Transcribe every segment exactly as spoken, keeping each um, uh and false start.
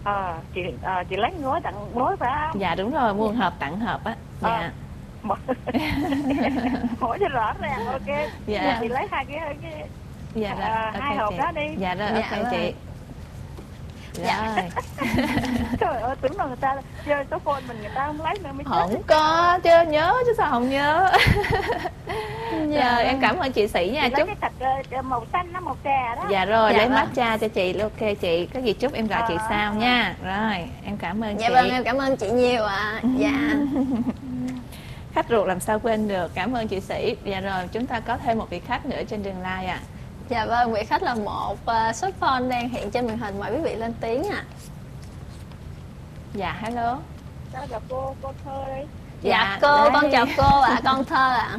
Ờ, chị ờ, chị lấy gói tặng gói phải không? Dạ đúng rồi, mua hộp tặng hộp á. Dạ. À, hỏi cho rõ ràng. Ok. Dạ. Chị lấy hai cái cái Dạ rồi, à, hai ok hộp chị. đó đi. Dạ rồi, Dạ ok vâng. chị. Dạ. Rồi. Trời ơi, tưởng là người ta chơi số phone mình người ta không lấy nữa mới chết. Không có chứ, nhớ chứ sao không nhớ. Dạ Rồi, em vâng. cảm ơn chị Sĩ nha. Chị lấy Chúc cái thạch ờ, màu xanh nó màu trà đó. Dạ rồi, Dạ lấy vâng. matcha cho chị. Ok chị, có gì chúc em gọi chị Ờ, sau ờ. nha. Rồi, em cảm ơn Dạ chị. vâng, em cảm ơn chị nhiều ạ. Dạ. Khách ruột làm sao quên được. Cảm ơn chị Sĩ. Dạ rồi, chúng ta có thêm một vị khách nữa trên đường line ạ. Dạ vâng, vị khách là một uh, số phone đang hiện trên màn hình, mời quý vị lên tiếng ạ. Dạ, hello. Sao gặp cô, cô Thơ đi. Dạ, Dạ, cô, đây. con chào cô ạ, con Thơ ạ.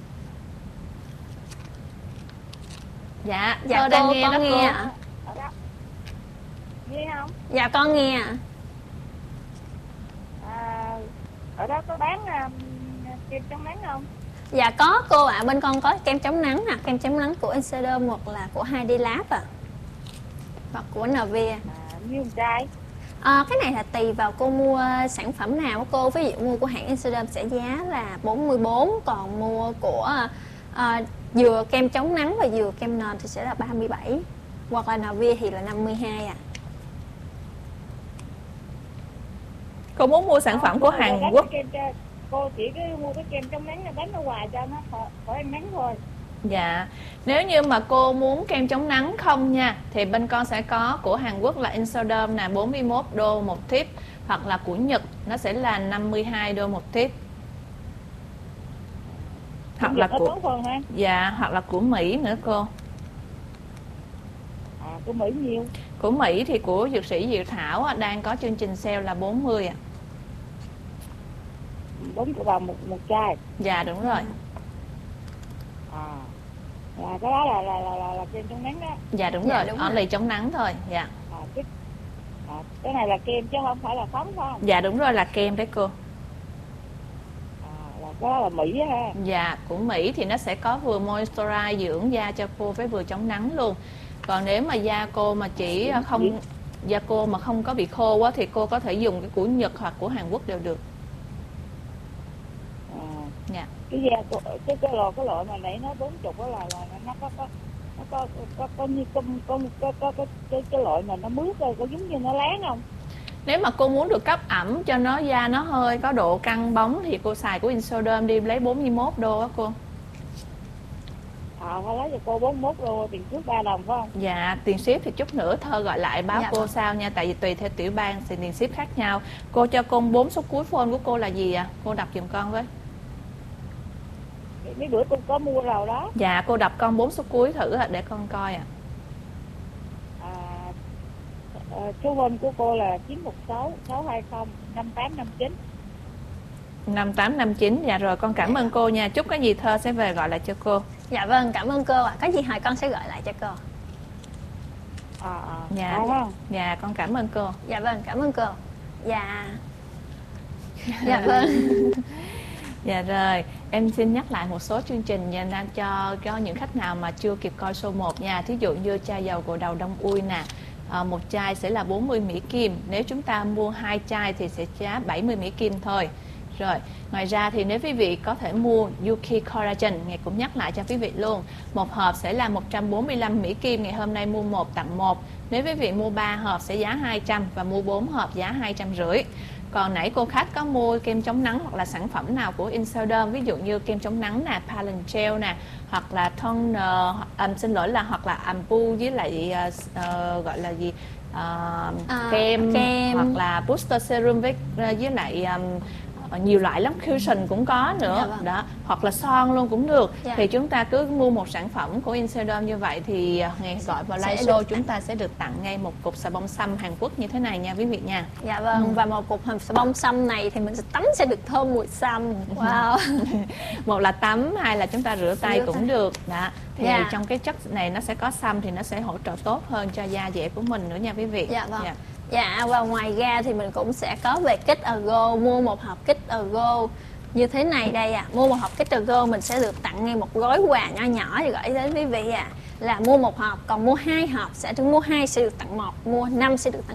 Dạ, Dạ Thơ cô, đang nghe con đó nghe cô. ạ. Ở đó. Nghe không? Dạ con nghe ạ. À, ở đó có bán um, kem chống nắng không? Dạ có cô ạ, bên con có kem chống nắng ạ, kem chống nắng của Insiderm hoặc là của hai D Lab ạ. Hoặc của Navia. À, nhiêu một chai? À, cái này là tùy vào cô mua sản phẩm nào của cô. Ví dụ mua của hãng Insiderm sẽ giá là bốn mươi bốn, còn mua của à, vừa kem chống nắng và vừa kem nền thì sẽ là ba mươi bảy, hoặc là Navia thì là năm mươi hai ạ. Cô muốn mua sản phẩm của Hàn Quốc. Cô chỉ cứ mua cái kem chống nắng đánh ở ngoài cho nó khỏi ăn nắng thôi. Dạ, nếu như mà cô muốn kem chống nắng không nha, thì bên con sẽ có của Hàn Quốc là Insiderm là bốn mươi mốt đô một tip, hoặc là của Nhật nó sẽ là năm mươi hai đô một tip. Hoặc là của Dạ, hoặc là của Mỹ nữa cô. À, của Mỹ nhiều. Của Mỹ thì của dược sĩ Diệu Thảo á, đang có chương trình sale là bốn mươi ạ. bốn triệu đồng một một chai. Dạ đúng rồi. À, là cái đó là là là là, là kem chống nắng đó. Dạ đúng Dạ, rồi, đúng only chống nắng thôi. Dạ. À, cái, à, cái này là kem chứ không phải là phấn phải không? Dạ đúng rồi, là kem đấy cô. À, là cái đó là Mỹ á ha. Dạ, của Mỹ thì nó sẽ có vừa moisturize dưỡng da cho cô với vừa chống nắng luôn. Còn nếu mà da cô mà chỉ không da cô mà không có bị khô quá thì cô có thể dùng cái của Nhật hoặc của Hàn Quốc đều được. À, Dạ. cái da của, cái cái loại cái loại mà nãy nó bốn chục đó là là nó có có nó có có có như có có có có cái cái, cái loại mà nó mướt rồi có giống như nó láng không? Nếu mà cô muốn được cấp ẩm cho nó da nó hơi có độ căng bóng thì cô xài của Insiderm đi lấy bốn mươi mốt đô á cô. À, phải lấy cho cô bốn mươi mốt đô tiền trước ba đồng phải không? Dạ, tiền ship thì chút nữa Thơ gọi lại báo Dạ cô vâng. sao nha, tại vì tùy theo tiểu bang thì tiền ship khác nhau. Cô cho con bốn số cuối phone của cô là gì à? Cô đọc giùm con với. Mấy bữa tôi có mua rồi đó. Dạ, cô đọc con bốn số cuối thử à, để con coi ạ. À, à, số phone của cô là chín một sáu sáu hai không năm tám năm chín. năm tám năm chín. Dạ rồi, con cảm ơn cô nha. Chúc cái gì Thơ sẽ về gọi lại cho cô. Dạ vâng, cảm ơn cô ạ. Có gì hỏi con sẽ gọi lại cho cô. À, à, Dạ. à, không? Dạ, con cảm ơn cô. Dạ vâng, cảm ơn cô. Dạ. Dạ vâng. Dạ rồi, em xin nhắc lại một số chương trình nha, cho cho những khách nào mà chưa kịp coi show một nha. Thí dụ như chai dầu gội đầu đông ui nè, à, một chai sẽ là bốn mươi Mỹ Kim. Nếu chúng ta mua hai chai thì sẽ giá bảy mươi Mỹ Kim thôi. Rồi, ngoài ra thì nếu quý vị có thể mua Yuki Collagen, ngày cũng nhắc lại cho quý vị luôn. Một hộp sẽ là một trăm bốn mươi lăm Mỹ Kim, ngày hôm nay mua một tặng một. Nếu quý vị mua ba hộp sẽ giá hai trăm và mua bốn hộp giá hai trăm rưỡi. Còn nãy cô khách có mua kem chống nắng hoặc là sản phẩm nào của Insiderm, ví dụ như kem chống nắng nè, Palin Gel nè, hoặc là toner, à, xin lỗi là hoặc là ampoule với lại uh, uh, gọi là gì uh, À, kem, kem hoặc là booster serum với với lại um, nhiều loại lắm, cushion cũng có nữa. Dạ vâng. Đó, hoặc là son luôn cũng được. Dạ. Thì chúng ta cứ mua một sản phẩm của Insiderm như vậy thì ngày gọi vào Sẽ live được show tặng. chúng ta sẽ được tặng ngay một cục xà bông xăm Hàn Quốc như thế này nha quý vị nha. Dạ vâng, Ừ. và một cục hầm xà bông xăm này thì mình sẽ tắm sẽ được thơm mùi xăm. Wow. Một là tắm, hai là chúng ta rửa tay Rửa cũng tay. được. Đó. Thì Dạ. trong cái chất này nó sẽ có xăm thì nó sẽ hỗ trợ tốt hơn cho da dẻ của mình nữa nha quý vị. Dạ vâng. Dạ, và ngoài ra thì mình cũng sẽ có về kit Ergo, mua một hộp kit Ergo như thế này đây à. Mua một hộp kit Ergo mình sẽ được tặng ngay một gói quà nhỏ nhỏ để gửi đến quý vị à. Là mua một hộp, còn mua hai hộp sẽ được mua hai sẽ được tặng một, mua năm sẽ được tặng